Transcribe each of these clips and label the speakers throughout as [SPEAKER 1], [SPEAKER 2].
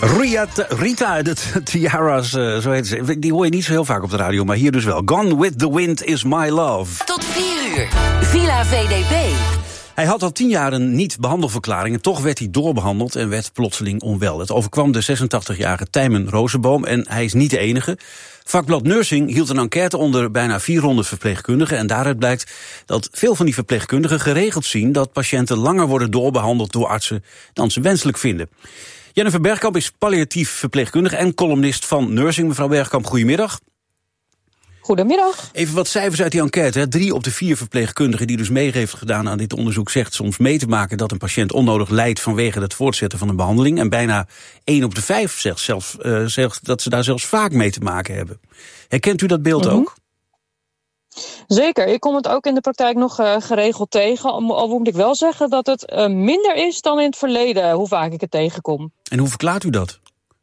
[SPEAKER 1] Rita, de Tiara's, zo heet ze. Die hoor je niet zo heel vaak op de radio, maar hier dus wel. Gone with the wind is my love.
[SPEAKER 2] Tot 4 uur, Villa VDB.
[SPEAKER 1] Hij had al 10 jaar een niet-behandelverklaring en toch werd hij doorbehandeld en werd plotseling onwel. Het overkwam de 86-jarige Tijmen Rozenboom en hij is niet de enige. Vakblad Nursing hield een enquête onder bijna 400 verpleegkundigen en daaruit blijkt dat veel van die verpleegkundigen geregeld zien dat patiënten langer worden doorbehandeld door artsen dan ze wenselijk vinden. Jennifer Bergkamp is palliatief verpleegkundige en columnist van Nursing. Mevrouw Bergkamp, goedemiddag.
[SPEAKER 3] Goedemiddag.
[SPEAKER 1] Even wat cijfers uit die enquête. 3 op de 4 verpleegkundigen die dus mee heeft gedaan aan dit onderzoek zegt soms mee te maken dat een patiënt onnodig lijdt vanwege het voortzetten van een behandeling. En bijna 1 op de 5 zegt dat ze daar zelfs vaak mee te maken hebben. Herkent u dat beeld ook?
[SPEAKER 3] Zeker, ik kom het ook in de praktijk nog geregeld tegen. Al moet ik wel zeggen dat het minder is dan in het verleden, hoe vaak ik het tegenkom.
[SPEAKER 1] En hoe verklaart u dat?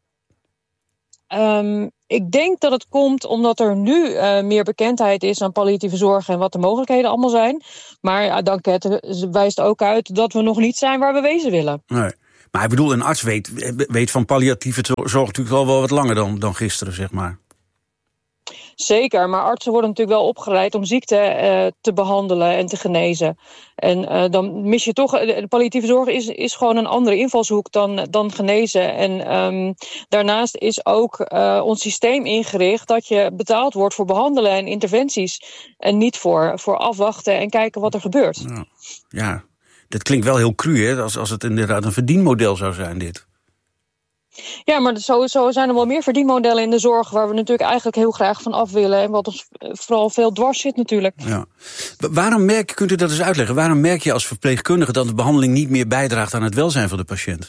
[SPEAKER 3] Ik denk dat het komt omdat er nu meer bekendheid is aan palliatieve zorg en wat de mogelijkheden allemaal zijn. Maar de enquête wijst ook uit dat we nog niet zijn waar we wezen willen.
[SPEAKER 1] Nee. Maar ik bedoel, een arts weet van palliatieve zorg natuurlijk al wel wat langer dan gisteren, zeg maar.
[SPEAKER 3] Zeker, maar artsen worden natuurlijk wel opgeleid om ziekte te behandelen en te genezen. En dan mis je toch, de palliatieve zorg is gewoon een andere invalshoek dan genezen. En daarnaast is ook ons systeem ingericht dat je betaald wordt voor behandelen en interventies. En niet voor afwachten en kijken wat er gebeurt.
[SPEAKER 1] Ja, dat klinkt wel heel cru, hè, als het inderdaad een verdienmodel zou zijn, dit.
[SPEAKER 3] Ja, maar sowieso zijn er wel meer verdienmodellen in de zorg waar we natuurlijk eigenlijk heel graag van af willen en wat ons vooral veel dwars zit natuurlijk. Ja.
[SPEAKER 1] Kunt u dat eens uitleggen, waarom merk je als verpleegkundige dat de behandeling niet meer bijdraagt aan het welzijn van de patiënt?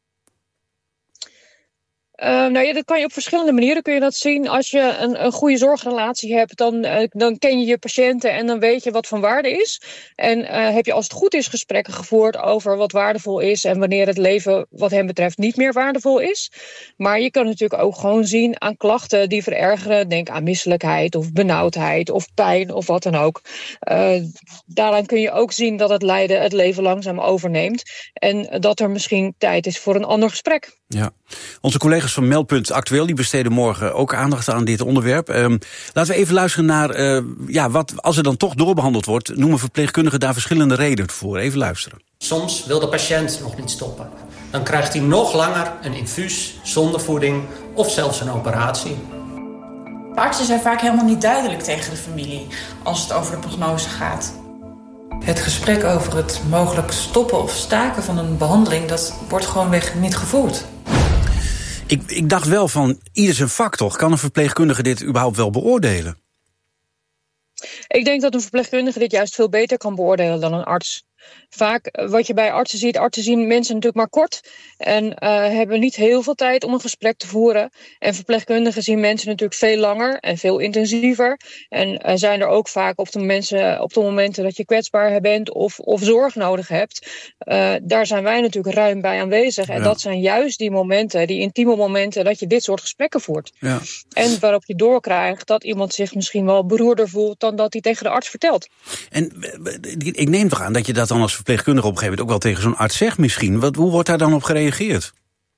[SPEAKER 3] Dat kan je op verschillende manieren kun je dat zien. Als je een goede zorgrelatie hebt, dan ken je je patiënten en dan weet je wat van waarde is. En heb je als het goed is gesprekken gevoerd over wat waardevol is en wanneer het leven wat hen betreft niet meer waardevol is. Maar je kan natuurlijk ook gewoon zien aan klachten die verergeren. Denk aan misselijkheid of benauwdheid of pijn of wat dan ook. Daaraan kun je ook zien dat het lijden het leven langzaam overneemt. En dat er misschien tijd is voor een ander gesprek.
[SPEAKER 1] Ja, onze collega's van Meldpunt Actueel die besteden morgen ook aandacht aan dit onderwerp. Laten we even luisteren naar wat als er dan toch doorbehandeld wordt, noemen verpleegkundigen daar verschillende redenen voor. Even luisteren.
[SPEAKER 4] Soms wil de patiënt nog niet stoppen. Dan krijgt hij nog langer een infuus zonder voeding of zelfs een operatie.
[SPEAKER 5] Artsen zijn vaak helemaal niet duidelijk tegen de familie als het over de prognose gaat. Het gesprek over het mogelijk stoppen of staken van een behandeling, dat wordt gewoonweg niet gevoerd.
[SPEAKER 1] Ik dacht wel van, ieder zijn vak toch? Kan een verpleegkundige dit überhaupt wel beoordelen?
[SPEAKER 3] Ik denk dat een verpleegkundige dit juist veel beter kan beoordelen dan een arts. Vaak wat je bij artsen zien mensen natuurlijk maar kort en hebben niet heel veel tijd om een gesprek te voeren. En verpleegkundigen zien mensen natuurlijk veel langer en veel intensiever. En zijn er ook vaak op de momenten dat je kwetsbaar bent of zorg nodig hebt. Daar zijn wij natuurlijk ruim bij aanwezig. Ja. En dat zijn juist die momenten, die intieme momenten, dat je dit soort gesprekken voert. Ja. En waarop je doorkrijgt dat iemand zich misschien wel beroerder voelt dan dat hij tegen de arts vertelt.
[SPEAKER 1] En ik neem toch aan dat je dat dan als verpleegkundige op een gegeven moment ook wel tegen zo'n arts zegt misschien. Hoe wordt daar dan op gereageerd?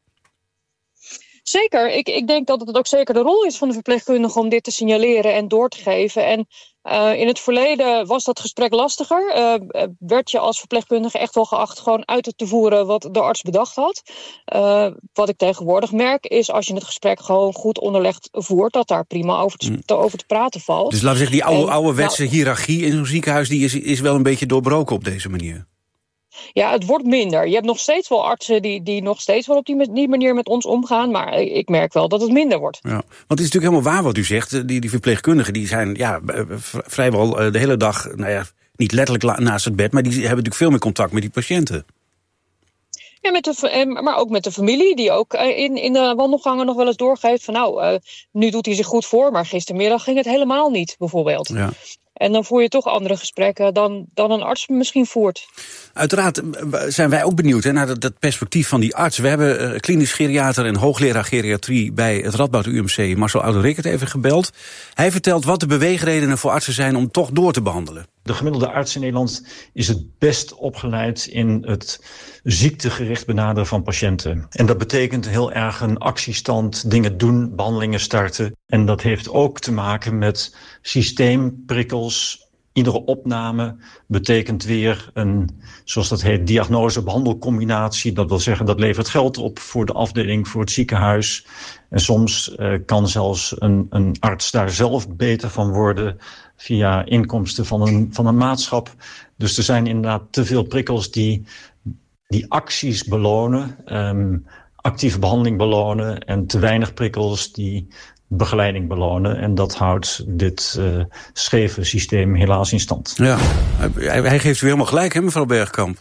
[SPEAKER 3] Zeker. Ik denk dat het ook zeker de rol is van de verpleegkundige om dit te signaleren en door te geven. En in het verleden was dat gesprek lastiger. Werd je als verpleegkundige echt wel geacht gewoon uit te voeren wat de arts bedacht had. Wat ik tegenwoordig merk is als je het gesprek gewoon goed onderlegd voert, dat daar prima over te praten valt.
[SPEAKER 1] Dus laten we zeggen, die ouderwetse hiërarchie in zo'n ziekenhuis die is wel een beetje doorbroken op deze manier.
[SPEAKER 3] Ja, het wordt minder. Je hebt nog steeds wel artsen die nog steeds wel op die manier met ons omgaan. Maar ik merk wel dat het minder wordt. Ja,
[SPEAKER 1] want het is natuurlijk helemaal waar wat u zegt. Die verpleegkundigen die zijn vrijwel de hele dag, niet letterlijk naast het bed, maar die hebben natuurlijk veel meer contact met die patiënten.
[SPEAKER 3] Ja, maar ook met de familie, die ook in de wandelgangen nog wel eens doorgeeft van nu doet hij zich goed voor, maar gistermiddag ging het helemaal niet, bijvoorbeeld. Ja. En dan voer je toch andere gesprekken dan een arts misschien voert.
[SPEAKER 1] Uiteraard zijn wij ook benieuwd naar dat perspectief van die arts. We hebben klinisch geriater en hoogleraar geriatrie bij het Radboud UMC, Marcel Oude-Rickert, even gebeld. Hij vertelt wat de beweegredenen voor artsen zijn om toch door te behandelen.
[SPEAKER 6] De gemiddelde arts in Nederland is het best opgeleid in het ziektegericht benaderen van patiënten. En dat betekent heel erg een actiestand, dingen doen, behandelingen starten. En dat heeft ook te maken met systeemprikkels. Iedere opname betekent weer een, zoals dat heet, diagnose-behandelcombinatie. Dat wil zeggen, dat levert geld op voor de afdeling, voor het ziekenhuis. En soms kan zelfs een arts daar zelf beter van worden via inkomsten van een maatschap. Dus er zijn inderdaad te veel prikkels die acties belonen, actieve behandeling belonen, en te weinig prikkels die begeleiding belonen. En dat houdt dit scheve systeem helaas in stand.
[SPEAKER 1] Ja, hij geeft u helemaal gelijk, hè, mevrouw Bergkamp?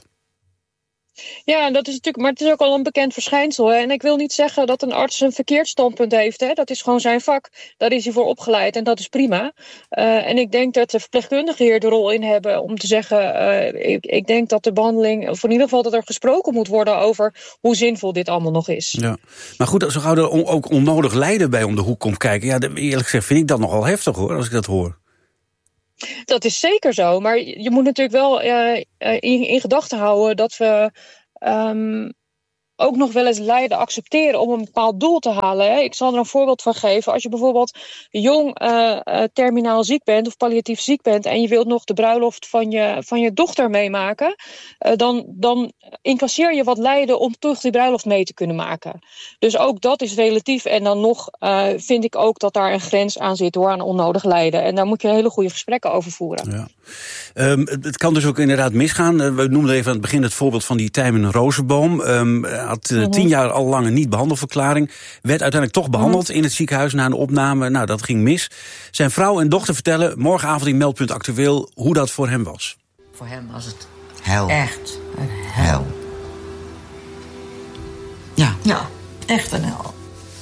[SPEAKER 3] Ja, dat is natuurlijk, maar het is ook al een bekend verschijnsel. Hè? En ik wil niet zeggen dat een arts een verkeerd standpunt heeft. Hè? Dat is gewoon zijn vak. Daar is hij voor opgeleid en dat is prima. En ik denk dat de verpleegkundigen hier de rol in hebben om te zeggen, ik denk dat de behandeling, of in ieder geval dat er gesproken moet worden over hoe zinvol dit allemaal nog is.
[SPEAKER 1] Ja. Maar goed, zo gauw er ook onnodig lijden bij om de hoek komt kijken, ja, eerlijk gezegd vind ik dat nogal heftig, hoor, als ik dat hoor. Dat
[SPEAKER 3] is zeker zo, maar je moet natuurlijk wel in gedachten houden dat we ook nog wel eens lijden accepteren om een bepaald doel te halen. Hè. Ik zal er een voorbeeld van geven. Als je bijvoorbeeld jong terminaal ziek bent of palliatief ziek bent en je wilt nog de bruiloft van je dochter meemaken, dan incasseer je wat lijden om toch die bruiloft mee te kunnen maken. Dus ook dat is relatief. En dan nog vind ik ook dat daar een grens aan zit, hoor, aan onnodig lijden. En daar moet je hele goede gesprekken over voeren. Ja.
[SPEAKER 1] Het kan dus ook inderdaad misgaan. We noemden even aan het begin het voorbeeld van die Tijmen Rozenboom. Had 10 jaar al lang een niet behandelverklaring. Werd uiteindelijk toch behandeld in het ziekenhuis na een opname. Nou, dat ging mis. Zijn vrouw en dochter vertellen morgenavond in Meldpunt Actueel hoe dat voor hem was.
[SPEAKER 7] Voor hem was het
[SPEAKER 8] hel.
[SPEAKER 7] Echt een hel. Ja, echt een hel.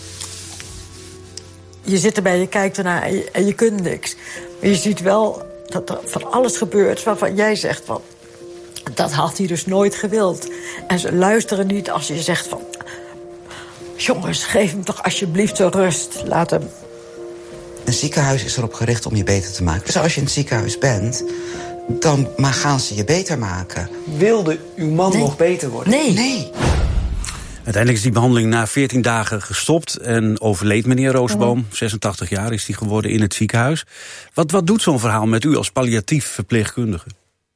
[SPEAKER 7] Je zit erbij, je kijkt ernaar en je kunt niks. Maar je ziet wel dat er van alles gebeurt waarvan jij zegt van, dat had hij dus nooit gewild. En ze luisteren niet als je zegt van, jongens, geef hem toch alsjeblieft zo rust. Laat hem.
[SPEAKER 8] Een ziekenhuis is erop gericht om je beter te maken. Dus als je in het ziekenhuis bent, dan gaan ze je beter maken.
[SPEAKER 9] Wilde uw man nog beter worden?
[SPEAKER 8] Nee.
[SPEAKER 1] Uiteindelijk is die behandeling na 14 dagen gestopt en overleed meneer Rozenboom. 86 jaar is hij geworden in het ziekenhuis. Wat doet zo'n verhaal met u als palliatief verpleegkundige?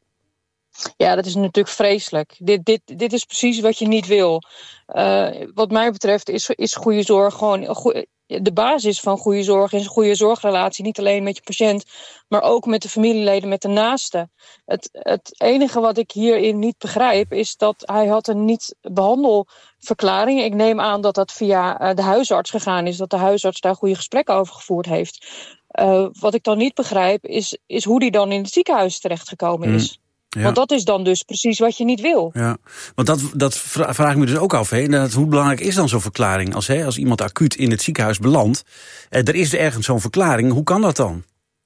[SPEAKER 3] Ja, dat is natuurlijk vreselijk. Dit is precies wat je niet wil. Wat mij betreft is goede zorg gewoon de basis van goede zorg is een goede zorgrelatie. Niet alleen met je patiënt, maar ook met de familieleden, met de naasten. Het enige wat ik hierin niet begrijp is dat hij had een niet-behandelverklaring. Ik neem aan dat dat via de huisarts gegaan is. Dat de huisarts daar goede gesprekken over gevoerd heeft. Wat ik dan niet begrijp is hoe die dan in het ziekenhuis terechtgekomen is. Ja. Want dat is dan dus precies wat je niet wil. Ja,
[SPEAKER 1] want dat vraag ik me dus ook af. Hoe belangrijk is dan zo'n verklaring? Als iemand acuut in het ziekenhuis belandt, er is ergens zo'n verklaring, hoe kan dat dan?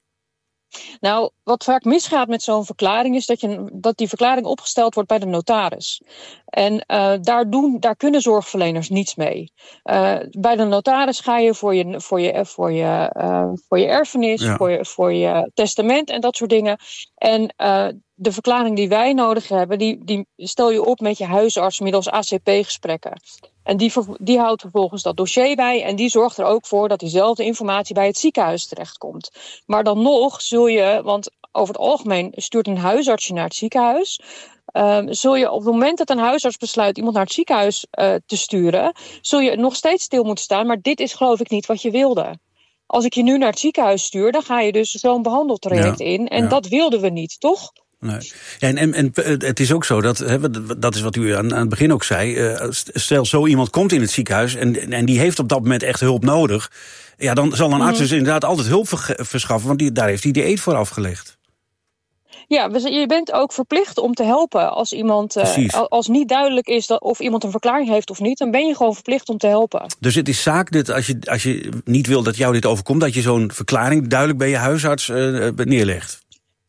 [SPEAKER 3] Nou, wat vaak misgaat met zo'n verklaring is dat die verklaring opgesteld wordt bij de notaris. En daar kunnen zorgverleners niets mee. Bij de notaris ga je voor je erfenis, voor je testament en dat soort dingen. En de verklaring die wij nodig hebben, die stel je op met je huisarts middels ACP-gesprekken. En die houdt vervolgens dat dossier bij en die zorgt er ook voor dat diezelfde informatie bij het ziekenhuis terechtkomt. Maar dan nog zul je, want over het algemeen stuurt een huisarts je naar het ziekenhuis, zul je op het moment dat een huisarts besluit iemand naar het ziekenhuis te sturen, zul je nog steeds stil moeten staan, maar dit is geloof ik niet wat je wilde. Als ik je nu naar het ziekenhuis stuur, dan ga je dus zo'n behandeltraject in en dat wilden we niet, toch?
[SPEAKER 1] Nee. Ja, en het is ook zo, dat is wat u aan het begin ook zei. Stel, zo iemand komt in het ziekenhuis en die heeft op dat moment echt hulp nodig. Ja, dan zal een arts dus inderdaad altijd hulp verschaffen, want daar heeft hij de eed voor afgelegd.
[SPEAKER 3] Ja, je bent ook verplicht om te helpen als iemand, als niet duidelijk is of iemand een verklaring heeft of niet, dan ben je gewoon verplicht om te helpen.
[SPEAKER 1] Dus het is zaak dat als je niet wil dat jou dit overkomt, dat je zo'n verklaring duidelijk bij je huisarts neerlegt.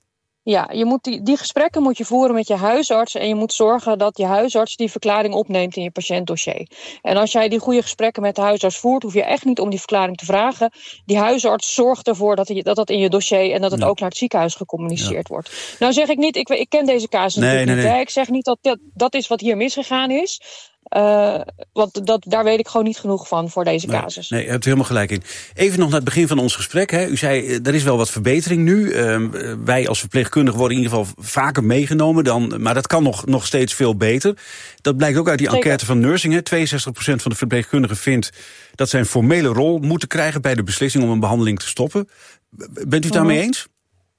[SPEAKER 3] Ja, je moet die gesprekken moet je voeren met je huisarts. En je moet zorgen dat je huisarts die verklaring opneemt in je patiëntdossier. En als jij die goede gesprekken met de huisarts voert, hoef je echt niet om die verklaring te vragen. Die huisarts zorgt ervoor dat in je dossier en dat het ook naar het ziekenhuis gecommuniceerd wordt. Nou zeg ik niet, ik ken deze casus natuurlijk niet. Nee. Ik zeg niet dat is wat hier misgegaan is. Want daar weet ik gewoon niet genoeg van voor deze casus.
[SPEAKER 1] Nee, je hebt er helemaal gelijk in. Even nog naar het begin van ons gesprek. Hè. U zei, er is wel wat verbetering nu. Wij als verpleegkundigen worden in ieder geval vaker meegenomen. Maar dat kan nog steeds veel beter. Dat blijkt ook uit die enquête van Nursing. Hè. 62% van de verpleegkundigen vindt dat zij een formele rol moeten krijgen bij de beslissing om een behandeling te stoppen. Bent u het daarmee eens?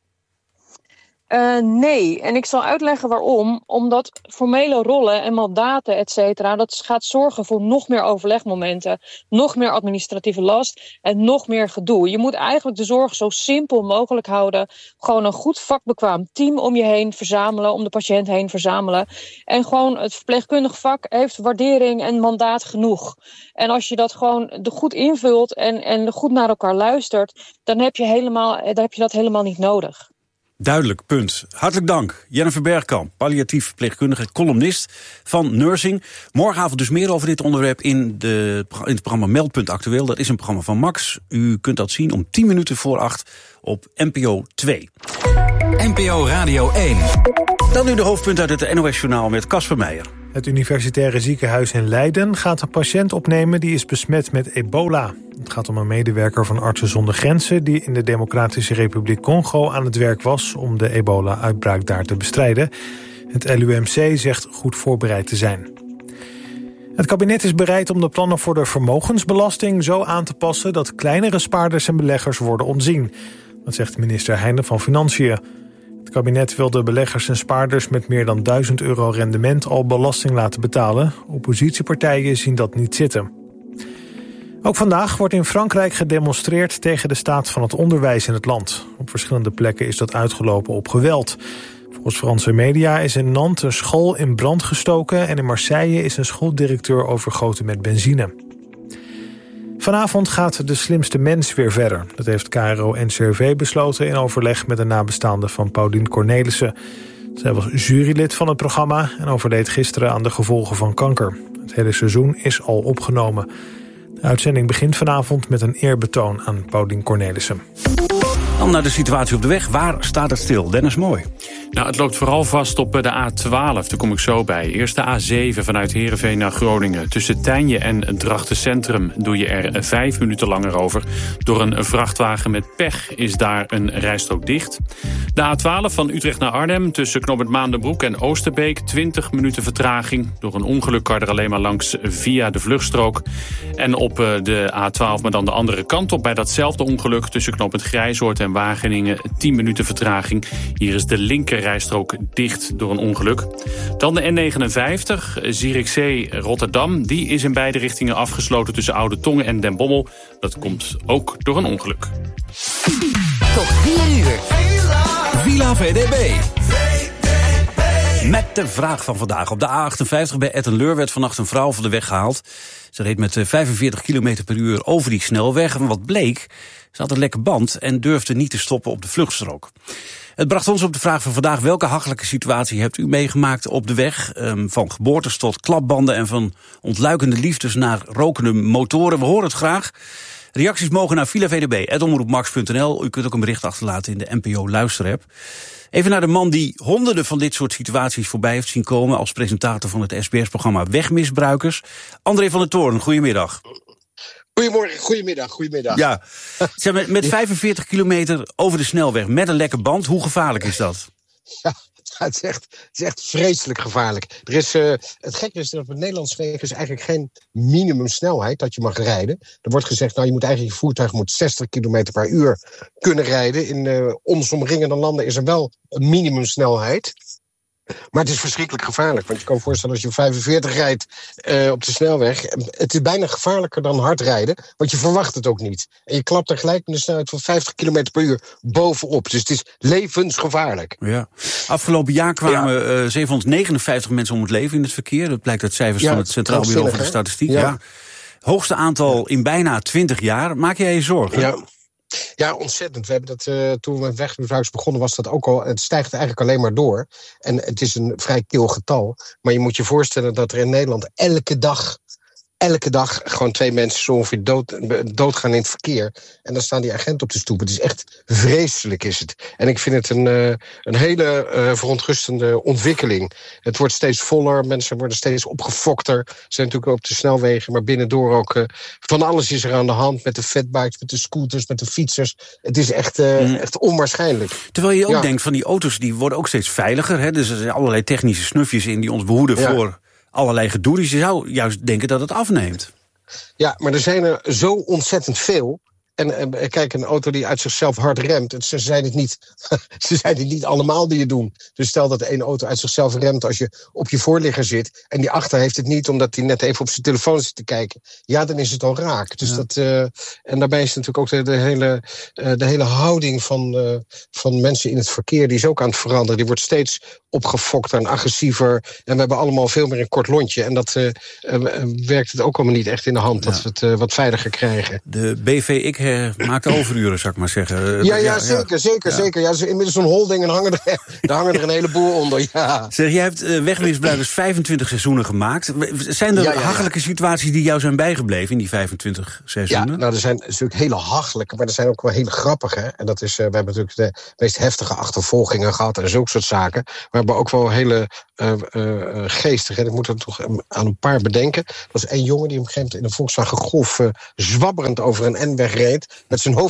[SPEAKER 3] Nee, en ik zal uitleggen waarom. Omdat formele rollen en mandaten, et cetera, dat gaat zorgen voor nog meer overlegmomenten, nog meer administratieve last en nog meer gedoe. Je moet eigenlijk de zorg zo simpel mogelijk houden. Gewoon een goed vakbekwaam team om je heen verzamelen, om de patiënt heen verzamelen. En gewoon het verpleegkundig vak heeft waardering en mandaat genoeg. En als je dat gewoon goed invult en goed naar elkaar luistert, dan heb je dat helemaal niet nodig.
[SPEAKER 1] Duidelijk, punt. Hartelijk dank. Jennifer Bergkamp, palliatief verpleegkundige, columnist van Nursing. Morgenavond dus meer over dit onderwerp in het programma Meldpunt Actueel. Dat is een programma van Max. U kunt dat zien om 8:10 op NPO 2.
[SPEAKER 10] NPO Radio 1.
[SPEAKER 1] Dan nu de hoofdpunt uit het NOS-journaal met Casper Meijer.
[SPEAKER 11] Het Universitaire Ziekenhuis in Leiden gaat een patiënt opnemen die is besmet met ebola. Het gaat om een medewerker van Artsen zonder Grenzen die in de Democratische Republiek Congo aan het werk was om de ebola-uitbraak daar te bestrijden. Het LUMC zegt goed voorbereid te zijn. Het kabinet is bereid om de plannen voor de vermogensbelasting zo aan te passen dat kleinere spaarders en beleggers worden ontzien. Dat zegt minister Heijnen van Financiën. Het kabinet wil de beleggers en spaarders met meer dan €1000 rendement al belasting laten betalen. Oppositiepartijen zien dat niet zitten. Ook vandaag wordt in Frankrijk gedemonstreerd tegen de staat van het onderwijs in het land. Op verschillende plekken is dat uitgelopen op geweld. Volgens Franse media is in Nantes een school in brand gestoken en in Marseille is een schooldirecteur overgoten met benzine. Vanavond gaat De Slimste Mens weer verder. Dat heeft KRO-NCRV besloten in overleg met de nabestaanden van Paulien Cornelissen. Zij was jurylid van het programma en overleed gisteren aan de gevolgen van kanker. Het hele seizoen is al opgenomen. De uitzending begint vanavond met een eerbetoon aan Paulien Cornelissen.
[SPEAKER 1] Dan naar de situatie op de weg. Waar staat het stil? Dennis Mooi.
[SPEAKER 12] Nou, het loopt vooral vast op de A12, daar kom ik zo bij. Eerst de A7 vanuit Heerenveen naar Groningen. Tussen Tijnje en Drachten Centrum doe je er 5 minuten langer over. Door een vrachtwagen met pech is daar een rijstrook dicht. De A12 van Utrecht naar Arnhem tussen Knooppunt Maandenbroek en Oosterbeek. 20 minuten vertraging. Door een ongeluk kan je er alleen maar langs via de vluchtstrook. En op de A12, maar dan de andere kant op bij datzelfde ongeluk tussen Knooppunt Grijzoord en Wageningen. 10 minuten vertraging. Hier is de linkerrijstrook dicht door een ongeluk. Dan de N59, Zierikzee-Rotterdam. Die is in beide richtingen afgesloten tussen Oude Tongen en Den Bommel. Dat komt ook door een ongeluk.
[SPEAKER 2] Tot 4 uur.
[SPEAKER 10] Villa VDB.
[SPEAKER 1] Met de vraag van vandaag. Op de A58 bij Etten-Leur werd vannacht een vrouw van de weg gehaald. Ze reed met 45 km per uur over die snelweg. En wat bleek, ze had een lekke band en durfde niet te stoppen op de vluchtstrook. Het bracht ons op de vraag van vandaag: welke hachelijke situatie hebt u meegemaakt op de weg? Van geboortes tot klapbanden en van ontluikende liefdes naar rokende motoren. We horen het graag. Reacties mogen naar villavdb@omroepmax.nl. U kunt ook een bericht achterlaten in de NPO Luisterapp. Even naar de man die honderden van dit soort situaties voorbij heeft zien komen als presentator van het SBS-programma Wegmisbruikers. André van der Toorn, goedemiddag.
[SPEAKER 13] Goedemorgen, goedemiddag.
[SPEAKER 1] Ja, met 45 kilometer over de snelweg met een lekke band, hoe gevaarlijk is dat?
[SPEAKER 13] Ja, het is echt vreselijk gevaarlijk. Het gekke is dat op het Nederlandse wegen is eigenlijk geen minimumsnelheid dat je mag rijden. Er wordt gezegd, nou, je voertuig moet 60 km per uur kunnen rijden. In ons omringende landen is er wel een minimumsnelheid. Maar het is verschrikkelijk gevaarlijk. Want je kan je voorstellen als je 45 rijdt op de snelweg. Het is bijna gevaarlijker dan hard rijden. Want je verwacht het ook niet. En je klapt er gelijk met een snelheid van 50 km per uur bovenop. Dus het is levensgevaarlijk.
[SPEAKER 1] Ja. Afgelopen jaar kwamen 759 mensen om het leven in het verkeer. Dat blijkt uit cijfers van het Centraal Bureau voor de Statistiek. Ja. Hoogste aantal in bijna 20 jaar. Maak jij je zorgen?
[SPEAKER 13] Ja. Ja, ontzettend. We hebben dat toen we met wegmisbruikers begonnen, was dat ook al. Het stijgt eigenlijk alleen maar door. En het is een vrij kil getal. Maar je moet je voorstellen dat er in Nederland elke dag gewoon 2 mensen zo ongeveer doodgaan in het verkeer. En dan staan die agenten op de stoep. Het is echt vreselijk, is het. En ik vind het een hele verontrustende ontwikkeling. Het wordt steeds voller, mensen worden steeds opgefokter. Ze zijn natuurlijk op de snelwegen, maar binnendoor ook van alles is er aan de hand. Met de fatbikes, met de scooters, met de fietsers. Het is echt onwaarschijnlijk.
[SPEAKER 1] Terwijl je ook denkt van die auto's, die worden ook steeds veiliger. Hè? Dus er zijn allerlei technische snufjes in die ons behoeden voor allerlei gedoe. Dus je zou juist denken dat het afneemt. Ja, maar er zijn er zo ontzettend veel. En kijk, een auto die uit zichzelf hard remt, ze zijn het niet allemaal die het doen. Dus stel dat één auto uit zichzelf remt als je op je voorligger zit en die achter heeft het niet omdat hij net even op zijn telefoon zit te kijken. Ja, dan is het al raak. Dus en daarbij is natuurlijk ook de hele houding van mensen in het verkeer, die is ook aan het veranderen. Die wordt steeds opgefokter en agressiever. En we hebben allemaal veel meer een kort lontje. En dat werkt het ook allemaal niet echt in de hand dat we het wat veiliger krijgen. De BVX maakt overuren, zou ik maar zeggen. Zeker. Ja, inmiddels zo'n holding en daar hangen er een heleboel onder. Ja. Zeg, jij hebt wegmisbruikers 25 seizoenen gemaakt. Zijn er hachelijke situaties die jou zijn bijgebleven in die 25 seizoenen? Ja, nou, er zijn natuurlijk hele hachelijke, maar er zijn ook wel hele grappige. En dat is, we hebben natuurlijk de meest heftige achtervolgingen gehad en zulke soort zaken. We hebben ook wel hele geestige. En ik moet er toch aan een paar bedenken. Er was één jongen die op een gegeven moment in een Volkswagen Golf zwabberend over een N-weg reed. Met zijn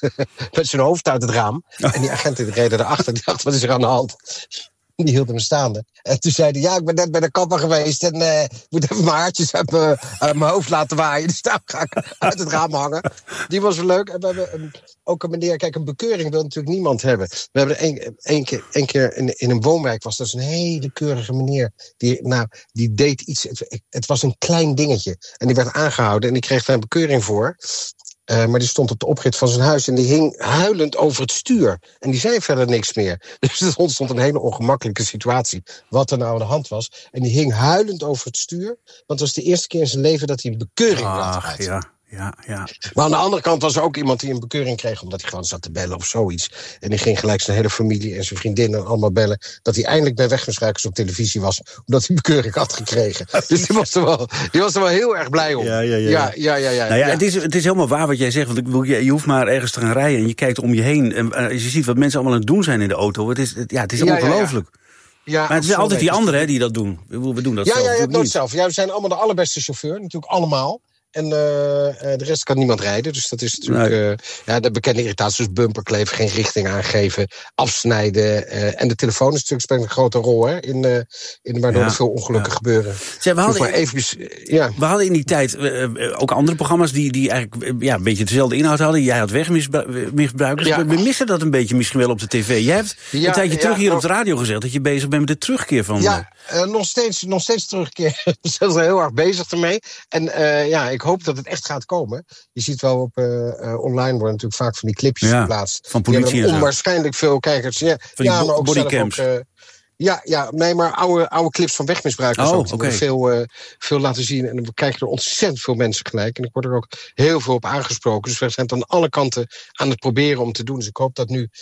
[SPEAKER 1] hoofd uit het raam. En die agenten die reden erachter. Die dachten, wat is er aan de hand? Die hielden hem staande. En toen zei hij, ja, ik ben net bij de kapper geweest. En ik moet even mijn haartjes uit mijn hoofd laten waaien. Dus daar ga ik uit het raam hangen. Die was wel leuk. En we hebben ook een meneer, kijk, een bekeuring wil natuurlijk niemand hebben. We hebben één keer in een woonwijk was dat een hele keurige meneer. Die deed iets. Het was een klein dingetje. En die werd aangehouden en die kreeg daar een bekeuring voor. Maar die stond op de oprit van zijn huis en die hing huilend over het stuur. En die zei verder niks meer. Dus er ontstond een hele ongemakkelijke situatie. Wat er nou aan de hand was. En die hing huilend over het stuur. Want het was de eerste keer in zijn leven dat hij een bekeuring had gehad. Ja. Maar aan de andere kant was er ook iemand die een bekeuring kreeg omdat hij gewoon zat te bellen of zoiets. En die ging gelijk zijn hele familie en zijn vriendinnen allemaal bellen dat hij eindelijk bij Wegmisbruikers op televisie was, omdat hij bekeuring had gekregen. Dus die was er wel heel erg blij om. Ja. Nou ja, het is helemaal waar wat jij zegt, want je hoeft maar ergens te gaan rijden en je kijkt om je heen en je ziet wat mensen allemaal aan het doen zijn in de auto. Het is ongelooflijk. Ja, maar het zijn altijd die anderen die dat doen. We doen dat zelf. Ja, je hebt nooit zelf. We zijn allemaal de allerbeste chauffeur, natuurlijk allemaal. En de rest kan niemand rijden. Dus dat is natuurlijk de bekende irritatie. Dus bumperkleven, geen richting aangeven, afsnijden. En de telefoon is natuurlijk speelt een grote rol hè, waardoor er veel ongelukken gebeuren. We hadden in die tijd ook andere programma's die eigenlijk een beetje dezelfde inhoud hadden. Jij had wegmisbruikers. We missen dat een beetje misschien wel op de tv. Jij hebt een tijdje terug hier op de radio gezegd dat je bezig bent met de terugkeer van... nog steeds terugkeer. We zijn er heel erg bezig ermee. En ik hoop dat het echt gaat komen. Je ziet wel op online worden natuurlijk vaak van die clipjes geplaatst. Van politie die hebben onwaarschijnlijk veel kijkers. Maar ook bodycams. Maar oude clips van wegmisbruikers ook. Die worden veel laten zien. En dan krijgen er ontzettend veel mensen gelijk. En ik word er ook heel veel op aangesproken. Dus we zijn het aan alle kanten aan het proberen om te doen. Dus ik hoop dat nu...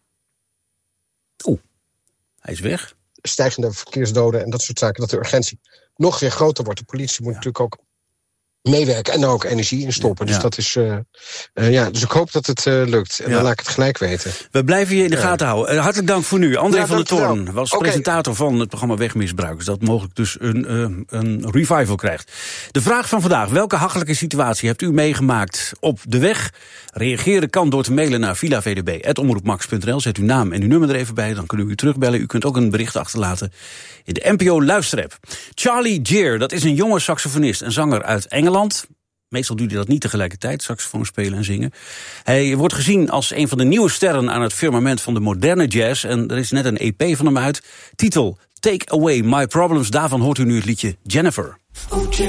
[SPEAKER 1] hij is weg. Stijgende verkeersdoden en dat soort zaken. Dat de urgentie nog weer groter wordt. De politie moet natuurlijk ook meewerken en er ook energie in stoppen. Dus dat is... dus ik hoop dat het lukt. En dan laat ik het gelijk weten. We blijven je in de gaten houden. Hartelijk dank voor nu. André van der Toorn was presentator van het programma Wegmisbruikers. Dat mogelijk dus een revival krijgt. De vraag van vandaag. Welke hachelijke situatie hebt u meegemaakt op de weg? Reageren kan door te mailen naar vilavdb@omroepmax.nl. Zet uw naam en uw nummer er even bij. Dan kunnen we u terugbellen. U kunt ook een bericht achterlaten in de NPO luisterapp. Charlie Geer, dat is een jonge saxofonist en zanger uit Engeland. Meestal doet hij dat niet tegelijkertijd, saxofoon spelen en zingen. Hij wordt gezien als een van de nieuwe sterren aan het firmament van de moderne jazz. En er is net een EP van hem uit. Titel Take Away My Problems. Daarvan hoort u nu het liedje Jennifer.
[SPEAKER 14] Oh, Jennifer.